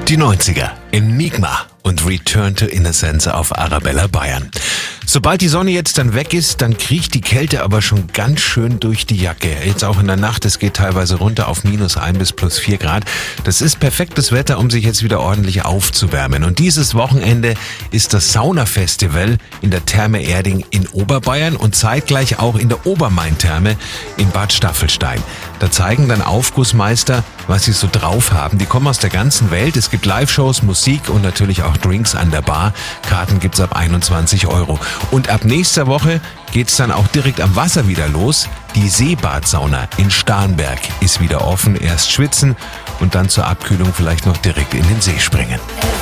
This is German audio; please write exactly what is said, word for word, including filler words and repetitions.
Die neunziger, Enigma und Return to Innocence auf Arabella Bayern. Sobald die Sonne jetzt dann weg ist, dann kriecht die Kälte aber schon ganz schön durch die Jacke. Jetzt auch in der Nacht, es geht teilweise runter auf minus ein bis plus vier Grad. Das ist perfektes Wetter, um sich jetzt wieder ordentlich aufzuwärmen. Und dieses Wochenende ist das Saunafestival in der Therme Erding in Oberbayern und zeitgleich auch in der Obermain-Therme in Bad Staffelstein. Da zeigen dann Aufgussmeister, was sie so drauf haben. Die kommen aus der ganzen Welt. Es gibt Live-Shows, Musik und natürlich auch Drinks an der Bar. Karten gibt's ab einundzwanzig Euro. Und ab nächster Woche geht's dann auch direkt am Wasser wieder los. Die Seebadsauna in Starnberg ist wieder offen. Erst schwitzen und dann zur Abkühlung vielleicht noch direkt in den See springen.